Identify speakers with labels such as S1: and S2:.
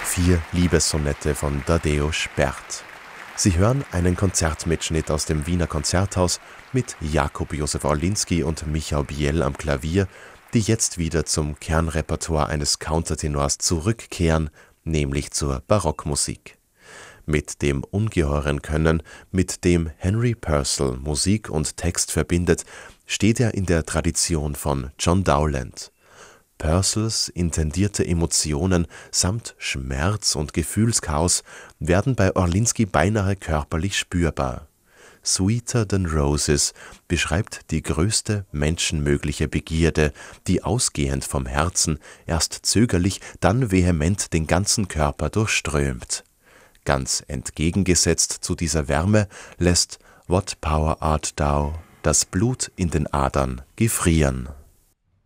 S1: 4 Liebessonette von Tadeusz Bert. Sie hören einen Konzertmitschnitt aus dem Wiener Konzerthaus mit Jakub Josef Orlinski und Michał Biel am Klavier, die jetzt wieder zum Kernrepertoire eines Countertenors zurückkehren, nämlich zur Barockmusik. Mit dem ungeheuren Können, mit dem Henry Purcell Musik und Text verbindet, steht er in der Tradition von John Dowland. Purcells intendierte Emotionen samt Schmerz und Gefühlschaos werden bei Orlinski beinahe körperlich spürbar. Sweeter Than Roses beschreibt die größte menschenmögliche Begierde, die ausgehend vom Herzen erst zögerlich, dann vehement den ganzen Körper durchströmt. Ganz entgegengesetzt zu dieser Wärme lässt What Power Art Thou das Blut in den Adern gefrieren.